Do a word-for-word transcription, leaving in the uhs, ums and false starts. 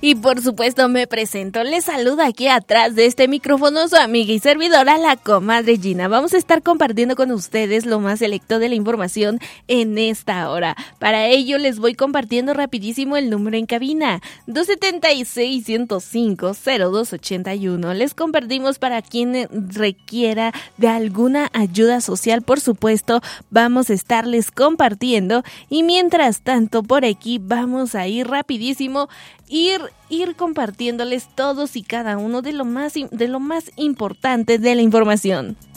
Y por supuesto me presento, les saluda aquí atrás de este micrófono su amiga y servidora, la comadre Gina. Vamos a estar compartiendo con ustedes lo más selecto de la información en esta hora. Para ello les voy compartiendo rapidísimo el número en cabina, dos siete seis, uno cero cinco, cero dos ocho uno. Les compartimos para quien requiera de alguna ayuda social, por supuesto, vamos a estarles compartiendo. Y mientras tanto, por aquí vamos a ir rapidísimo Ir, ir compartiéndoles todos y cada uno de lo más, de lo más importante de la información.